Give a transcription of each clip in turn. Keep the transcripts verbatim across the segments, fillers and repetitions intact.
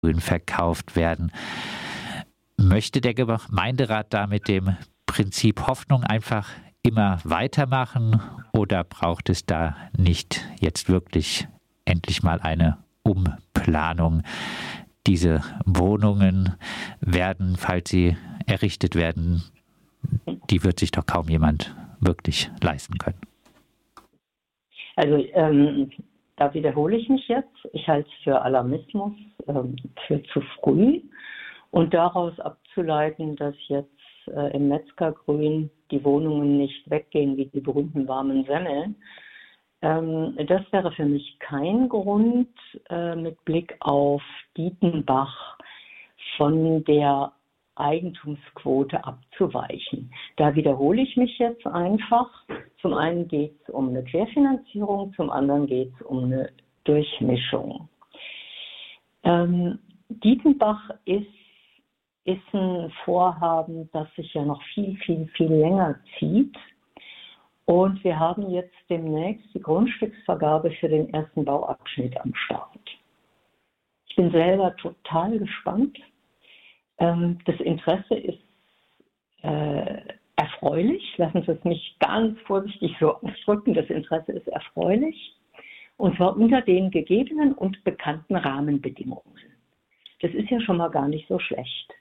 verkauft werden. Möchte der Gemeinderat da mit dem Prinzip Hoffnung einfach immer weitermachen oder braucht es da nicht jetzt wirklich endlich mal eine Umplanung? Diese Wohnungen werden, falls sie errichtet werden, die wird sich doch kaum jemand wirklich leisten können. Also ähm, da wiederhole ich mich jetzt. Ich halte es für Alarmismus, ähm, für zu früh. Und daraus abzuleiten, dass jetzt äh, im Metzgergrün die Wohnungen nicht weggehen wie die berühmten warmen Semmeln, ähm, das wäre für mich kein Grund, äh, mit Blick auf Dietenbach von der Eigentumsquote abzuweichen. Da wiederhole ich mich jetzt einfach. Zum einen geht es um eine Querfinanzierung, zum anderen geht es um eine Durchmischung. Ähm, Dietenbach ist ist ein Vorhaben, das sich ja noch viel, viel, viel länger zieht. Und wir haben jetzt demnächst die Grundstücksvergabe für den ersten Bauabschnitt am Start. Ich bin selber total gespannt. Ähm, das Interesse ist äh, erfreulich. Lassen Sie es mich ganz vorsichtig so ausdrücken. Das Interesse ist erfreulich. Und zwar unter den gegebenen und bekannten Rahmenbedingungen. Das ist ja schon mal gar nicht so schlecht.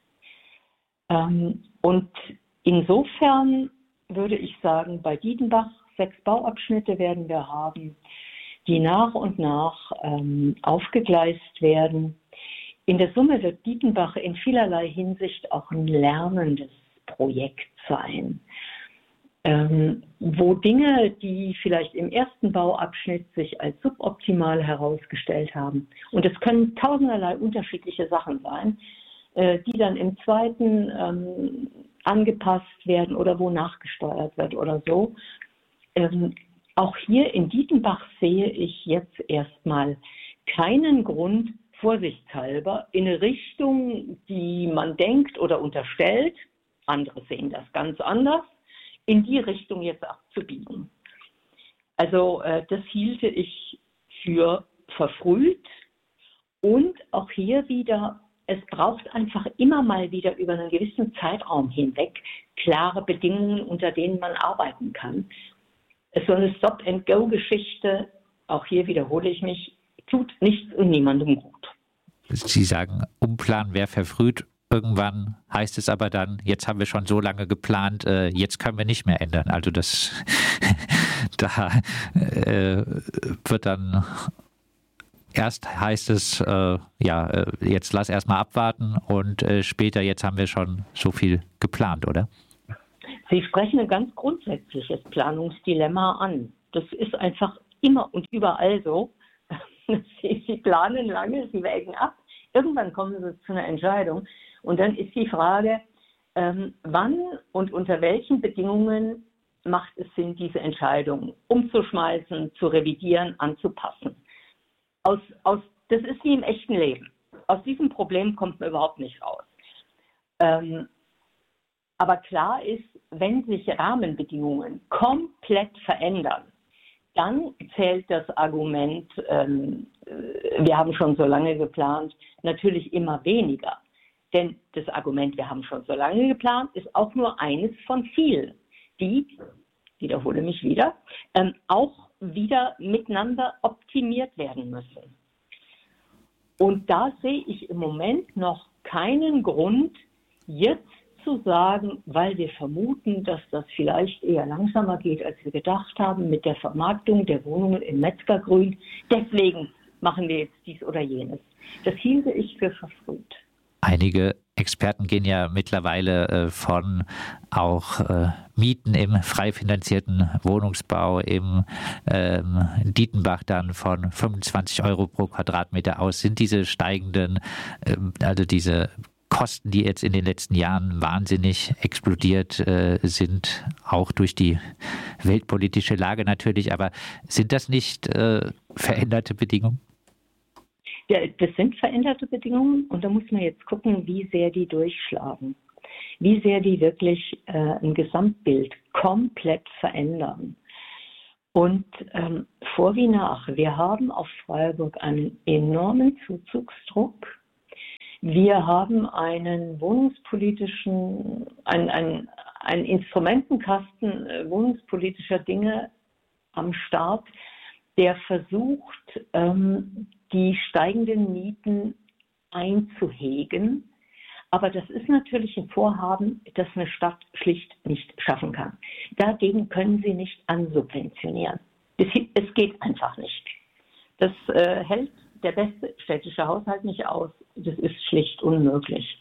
Und insofern würde ich sagen, bei Dietenbach sechs Bauabschnitte werden wir haben, die nach und nach ähm, aufgegleist werden. In der Summe wird Dietenbach in vielerlei Hinsicht auch ein lernendes Projekt sein, ähm, wo Dinge, die vielleicht im ersten Bauabschnitt sich als suboptimal herausgestellt haben, und es können tausenderlei unterschiedliche Sachen sein, die dann im zweiten ähm, angepasst werden oder wo nachgesteuert wird oder so. Ähm, auch hier in Dietenbach sehe ich jetzt erstmal keinen Grund, vorsichtshalber, in eine Richtung, die man denkt oder unterstellt, andere sehen das ganz anders, in die Richtung jetzt abzubiegen. Also äh, das hielte ich für verfrüht und auch hier wieder, es braucht einfach immer mal wieder über einen gewissen Zeitraum hinweg klare Bedingungen, unter denen man arbeiten kann. So eine Stop-and-Go-Geschichte, auch hier wiederhole ich mich, tut nichts und niemandem gut. Sie sagen, umplanen wäre verfrüht. Irgendwann heißt es aber dann, jetzt haben wir schon so lange geplant, äh, jetzt können wir nicht mehr ändern. Also das, da äh, wird dann... Erst heißt es, äh, ja, äh, jetzt lass erstmal abwarten und äh, später, jetzt haben wir schon so viel geplant, oder? Sie sprechen ein ganz grundsätzliches Planungsdilemma an. Das ist einfach immer und überall so. Sie, Sie planen lange, Sie wägen ab. Irgendwann kommen Sie zu einer Entscheidung. Und dann ist die Frage, ähm, wann und unter welchen Bedingungen macht es Sinn, diese Entscheidung umzuschmeißen, zu revidieren, anzupassen. Aus, aus, das ist wie im echten Leben. Aus diesem Problem kommt man überhaupt nicht raus. Ähm, aber klar ist, wenn sich Rahmenbedingungen komplett verändern, dann zählt das Argument, ähm, wir haben schon so lange geplant, natürlich immer weniger. Denn das Argument, wir haben schon so lange geplant, ist auch nur eines von vielen, die, wiederhole mich wieder, ähm, auch wieder miteinander optimiert werden müssen. Und da sehe ich im Moment noch keinen Grund, jetzt zu sagen, weil wir vermuten, dass das vielleicht eher langsamer geht, als wir gedacht haben, mit der Vermarktung der Wohnungen im Metzgergrün. Deswegen machen wir jetzt dies oder jenes. Das hielte ich für verfrüht. Einige Experten gehen ja mittlerweile äh, von auch äh, Mieten im frei finanzierten Wohnungsbau im ähm, Dietenbach dann von fünfundzwanzig Euro pro Quadratmeter aus. Sind diese steigenden, äh, also diese Kosten, die jetzt in den letzten Jahren wahnsinnig explodiert äh, sind, auch durch die weltpolitische Lage natürlich, aber sind das nicht äh, veränderte Bedingungen? Ja, das sind veränderte Bedingungen und da muss man jetzt gucken, wie sehr die durchschlagen, wie sehr die wirklich äh, ein Gesamtbild komplett verändern. Und ähm, vor wie nach, wir haben auf Freiburg einen enormen Zuzugsdruck. Wir haben einen wohnungspolitischen, ein, ein, ein Instrumentenkasten äh, wohnungspolitischer Dinge am Start, der versucht, ähm, die steigenden Mieten einzuhegen. Aber das ist natürlich ein Vorhaben, das eine Stadt schlicht nicht schaffen kann. Dagegen können sie nicht ansubventionieren. Es, es geht einfach nicht. Das äh, hält der beste städtische Haushalt nicht aus. Das ist schlicht unmöglich.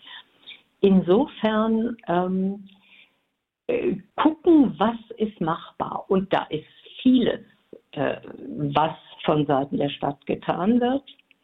Insofern ähm, äh, gucken, was ist machbar. Und da ist vieles, äh, was von Seiten der Stadt getan wird.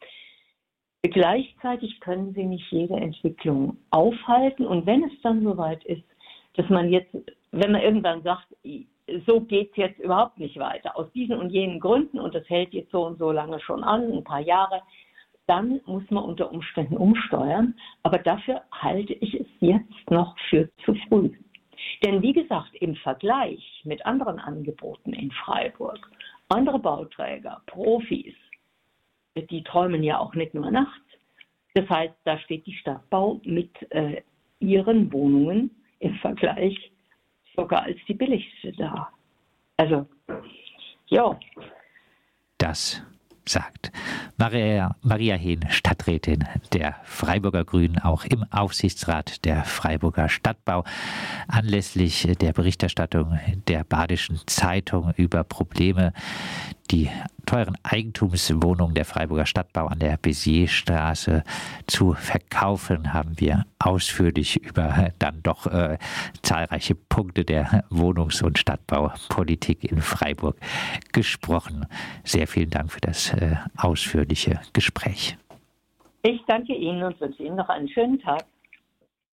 Gleichzeitig können sie nicht jede Entwicklung aufhalten. Und wenn es dann soweit ist, dass man jetzt, wenn man irgendwann sagt, so geht es jetzt überhaupt nicht weiter, aus diesen und jenen Gründen, und das hält jetzt so und so lange schon an, ein paar Jahre, dann muss man unter Umständen umsteuern. Aber dafür halte ich es jetzt noch für zu früh. Denn wie gesagt, im Vergleich mit anderen Angeboten in Freiburg, andere Bauträger, Profis, die träumen ja auch nicht nur nachts. Das heißt, da steht die Stadtbau mit äh, ihren Wohnungen im Vergleich sogar als die billigste da. Also, ja. Das sagt Maria, Maria Hehn, Stadträtin der Freiburger Grünen, auch im Aufsichtsrat der Freiburger Stadtbau, anlässlich der Berichterstattung der Badischen Zeitung über Probleme, die teuren Eigentumswohnungen der Freiburger Stadtbau an der Bézierstraße zu verkaufen, haben wir ausführlich über dann doch äh, zahlreiche Punkte der Wohnungs- und Stadtbaupolitik in Freiburg gesprochen. Sehr vielen Dank für das äh, ausführliche Gespräch. Ich danke Ihnen und wünsche Ihnen noch einen schönen Tag.